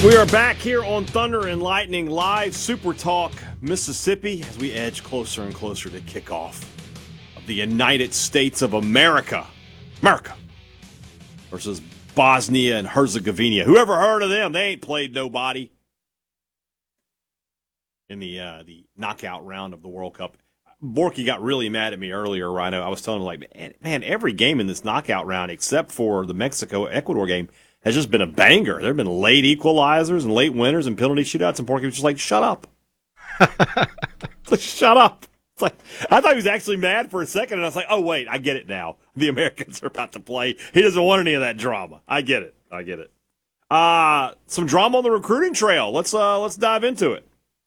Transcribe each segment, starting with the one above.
We are back here on Thunder and Lightning Live Super Talk Mississippi as we edge closer and closer to kickoff of the United States of America. America versus Bosnia and Herzegovina. Whoever heard of them? They ain't played nobody in the knockout round of the World Cup. Borky got really mad at me earlier, Rhino. I was telling him, like, man, every game in this knockout round except for the Mexico-Ecuador game has just been a banger. There have been late equalizers and late winners and penalty shootouts, and Porky was just like, shut up. Like, shut up. It's like, I thought he was actually mad for a second, and I was like, oh, wait, I get it now. The Americans are about to play. He doesn't want any of that drama. I get it. Some drama on the recruiting trail. Let's dive into it.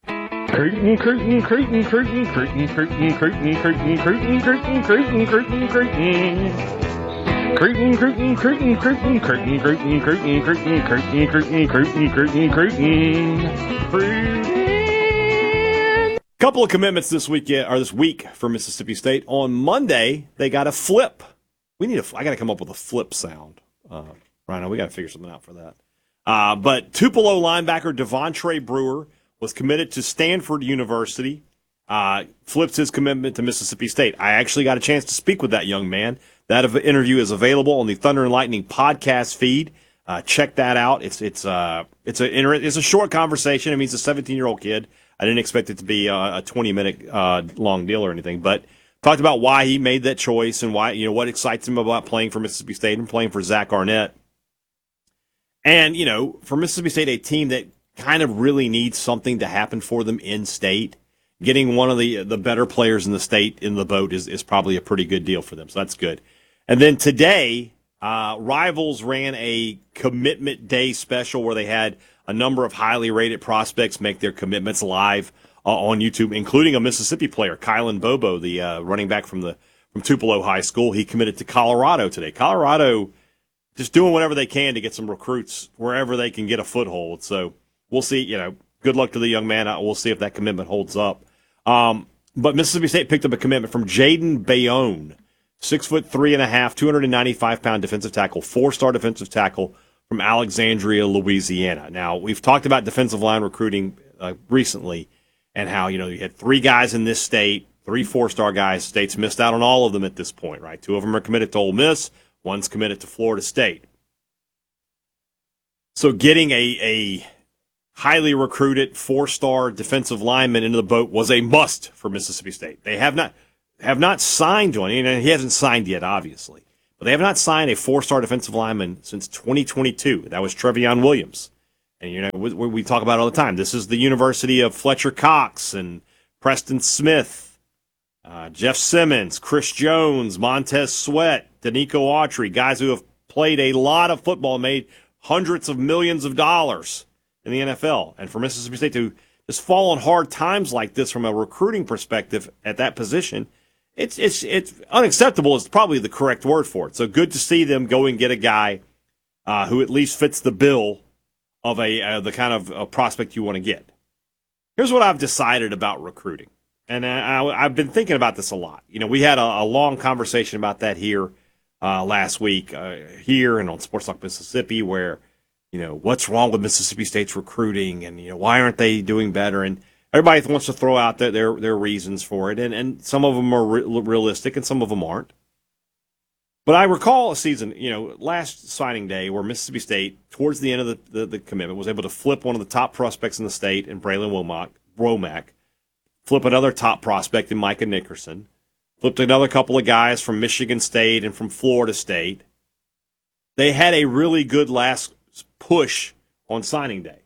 Couple of commitments this week for Mississippi State. On Monday, they got a flip. I got to come up with a flip sound. Rhino, we got to figure something out for that. But Tupelo linebacker Devontre Brewer was committed to Stanford University. Flips his commitment to Mississippi State. I actually got a chance to speak with that young man. That interview is available on the Thunder and Lightning podcast feed. Check that out. It's a short conversation. I mean, he's a 17-year-old kid. I didn't expect it to be a 20-minute long deal or anything, but talked about why he made that choice and why, what excites him about playing for Mississippi State and playing for Zach Arnett. And, for Mississippi State, a team that kind of really needs something to happen for them in state, getting one of the better players in the state in the boat is probably a pretty good deal for them. So that's good. And then today, Rivals ran a commitment day special where they had a number of highly rated prospects make their commitments live on YouTube, including a Mississippi player, Kylan Bobo, the running back from Tupelo High School. He committed to Colorado today. Colorado just doing whatever they can to get some recruits wherever they can get a foothold. So we'll see. Good luck to the young man. We'll see if that commitment holds up. But Mississippi State picked up a commitment from Jaden Bayonne, 6'3.5", 295-pound defensive tackle, 4-star defensive tackle from Alexandria, Louisiana. Now, we've talked about defensive line recruiting recently and how, you had 3 guys in this state, 3 4-star guys. State's missed out on all of them at this point, right? 2 of them are committed to Ole Miss. 1's committed to Florida State. So getting a highly recruited 4-star defensive lineman into the boat was a must for Mississippi State. They have not signed one, and he hasn't signed yet, obviously. But they have not signed a 4-star defensive lineman since 2022. That was Trevion Williams. And, we talk about it all the time. This is the University of Fletcher Cox and Preston Smith, Jeff Simmons, Chris Jones, Montez Sweat, Danico Autry, guys who have played a lot of football, made hundreds of millions of dollars in the NFL. And for Mississippi State to just fall on hard times like this from a recruiting perspective at that position, it's unacceptable is probably the correct word for it. So good to see them go and get a guy who at least fits the bill of the kind of prospect you want to get. Here's what I've decided about recruiting. And I've been thinking about this a lot. We had a long conversation about that here last week here and on Sports Talk Mississippi where, what's wrong with Mississippi State's recruiting and, why aren't they doing better? And everybody wants to throw out their reasons for it. And some of them are realistic and some of them aren't. But I recall a season, last signing day where Mississippi State, towards the end of the commitment, was able to flip one of the top prospects in the state in Braylon Womack, flip another top prospect in Micah Nickerson, flipped another couple of guys from Michigan State and from Florida State. They had a really good last push on signing day.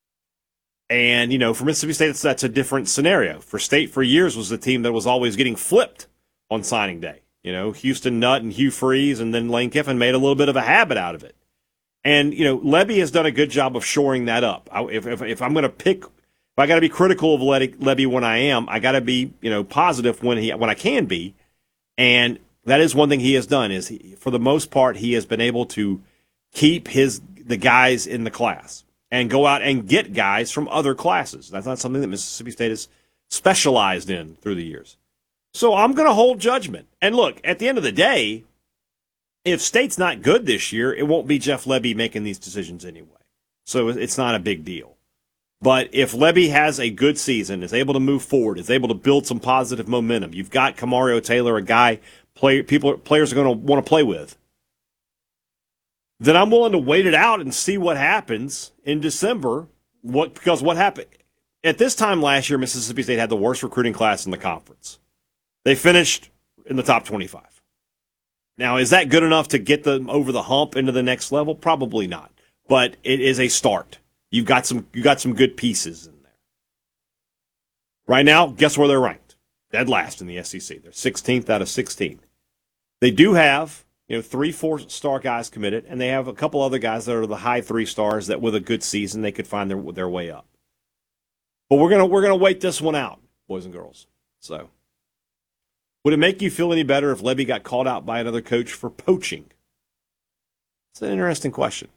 And, for Mississippi State, that's a different scenario. For State, for years, was the team that was always getting flipped on signing day. Houston Nutt and Hugh Freeze and then Lane Kiffin made a little bit of a habit out of it. And, Lebby has done a good job of shoring that up. If I'm going to pick, if I got to be critical of Lebby when I am, I got to be, positive when I can be. And that is one thing he has done is, for the most part, he has been able to keep the guys in the class and go out and get guys from other classes. That's not something that Mississippi State has specialized in through the years. So I'm going to hold judgment. And look, at the end of the day, if State's not good this year, it won't be Jeff Lebby making these decisions anyway. So it's not a big deal. But if Lebby has a good season, is able to move forward, is able to build some positive momentum, you've got Kamario Taylor, a guy players are going to want to play with, then I'm willing to wait it out and see what happens in December. Because what happened at this time last year, Mississippi State had the worst recruiting class in the conference. They finished in the top 25. Now, is that good enough to get them over the hump into the next level? Probably not. But it is a start. You got some good pieces in there. Right now, guess where they're ranked? Dead last in the SEC. They're 16th out of 16. They do have 3 4-star guys committed, and they have a couple other guys that are the high 3 stars that with a good season they could find their way up. But we're gonna wait this one out, boys and girls. So, would it make you feel any better if Lebby got called out by another coach for poaching? It's an interesting question.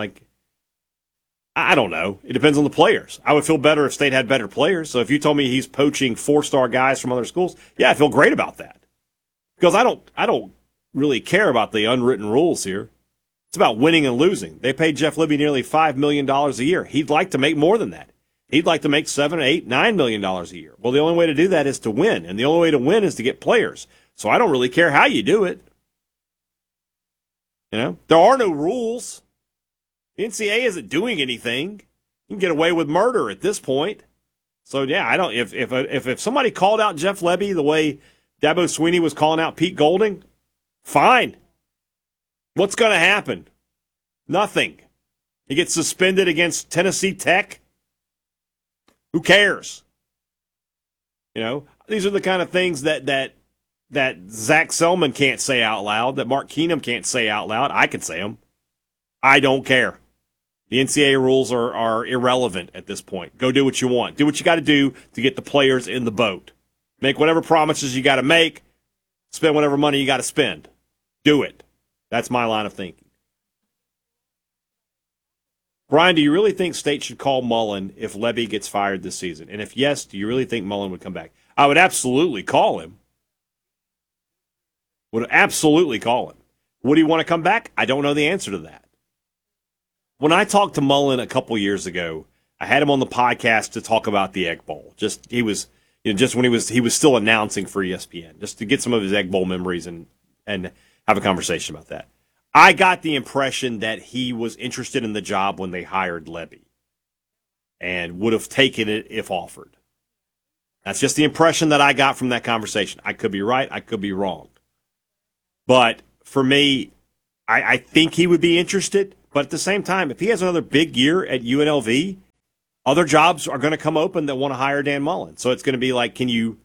I don't know. It depends on the players. I would feel better if State had better players. So if you told me he's poaching 4-star guys from other schools, yeah, I feel great about that. Because I don't really care about the unwritten rules here. It's about winning and losing. They paid Jeff Lebby nearly $5 million a year. He'd like to make more than that. He'd like to make $7, $8, $9 million a year. Well, the only way to do that is to win, and the only way to win is to get players. So I don't really care how you do it. There are no rules. The NCAA isn't doing anything. You can get away with murder at this point. So yeah, I don't. If somebody called out Jeff Lebby the way Dabo Swinney was calling out Pete Golding, fine. What's going to happen? Nothing. He gets suspended against Tennessee Tech. Who cares? These are the kind of things that Zach Selman can't say out loud, that Mark Keenum can't say out loud. I can say them. I don't care. The NCAA rules are irrelevant at this point. Go do what you want. Do what you got to do to get the players in the boat. Make whatever promises you got to make. Spend whatever money you got to spend. Do it. That's my line of thinking. Brian, do you really think State should call Mullen if Lebby gets fired this season? And if yes, do you really think Mullen would come back? I would absolutely call him. Would absolutely call him. Would he want to come back? I don't know the answer to that. When I talked to Mullen a couple years ago, I had him on the podcast to talk about the Egg Bowl. Just when he was still announcing for ESPN, just to get some of his Egg Bowl memories and have a conversation about that. I got the impression that he was interested in the job when they hired Lebby and would have taken it if offered. That's just the impression that I got from that conversation. I could be right. I could be wrong. But for me, I think he would be interested. But at the same time, if he has another big year at UNLV, other jobs are going to come open that want to hire Dan Mullen. So it's going to be like, is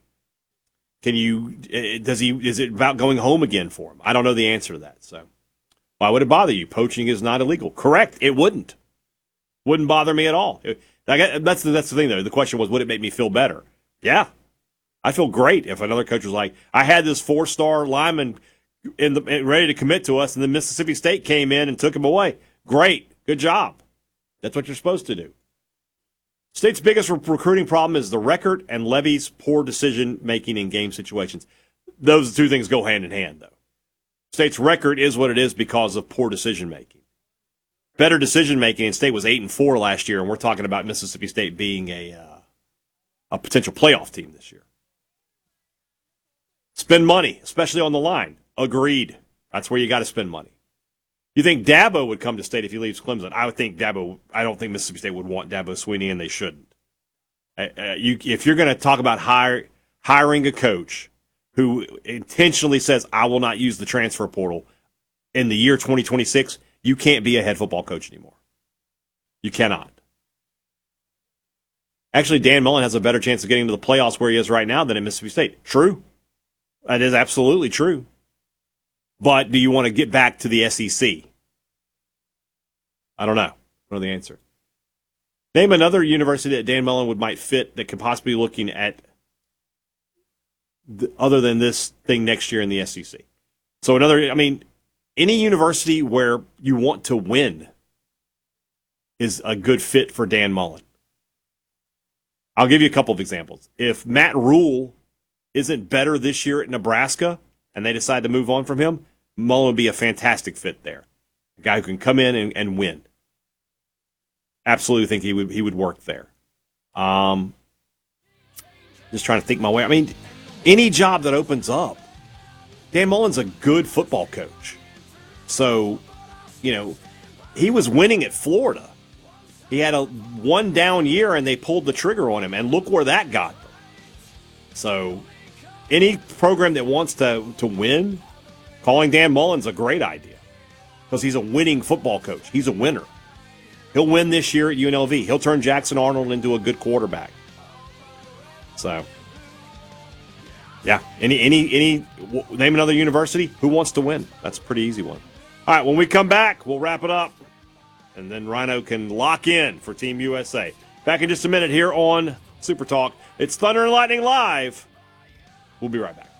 it about going home again for him? I don't know the answer to that. So why would it bother you? Poaching is not illegal. Correct. It wouldn't. Wouldn't bother me at all. That's the thing, though. The question was, would it make me feel better? Yeah. I feel great if another coach was like, I had this 4-star lineman ready to commit to us, and then Mississippi State came in and took him away. Great. Good job. That's what you're supposed to do. State's biggest recruiting problem is the record and Lebby's poor decision-making in game situations. Those two things go hand in hand, though. State's record is what it is because of poor decision-making. Better decision-making, and State was 8-4 last year, and we're talking about Mississippi State being a potential playoff team this year. Spend money, especially on the line. Agreed. That's where you got to spend money. You think Dabo would come to State if he leaves Clemson? I don't think Mississippi State would want Dabo Swinney, and they shouldn't. If you're going to talk about hiring a coach who intentionally says, I will not use the transfer portal in the year 2026, you can't be a head football coach anymore. You cannot. Actually, Dan Mullen has a better chance of getting to the playoffs where he is right now than at Mississippi State. True. That is absolutely true. But do you want to get back to the SEC? I don't know. I don't know the answer. Name another university that Dan Mullen might fit that could possibly be looking at other than this thing next year in the SEC. So any university where you want to win is a good fit for Dan Mullen. I'll give you a couple of examples. If Matt Rule isn't better this year at Nebraska and they decide to move on from him, Mullen would be a fantastic fit there. A guy who can come in and win. Absolutely think he would work there. Um, just trying to think my way. I mean, any job that opens up, Dan Mullen's a good football coach. So, he was winning at Florida. He had a one down year, and they pulled the trigger on him, and look where that got them. So, any program that wants to win, calling Dan Mullen's a great idea because he's a winning football coach. He's a winner. He'll win this year at UNLV. He'll turn Jackson Arnold into a good quarterback. So, yeah. Any name another university. Who wants to win? That's a pretty easy one. All right. When we come back, we'll wrap it up, and then Rhino can lock in for Team USA. Back in just a minute here on Super Talk. It's Thunder and Lightning Live. We'll be right back.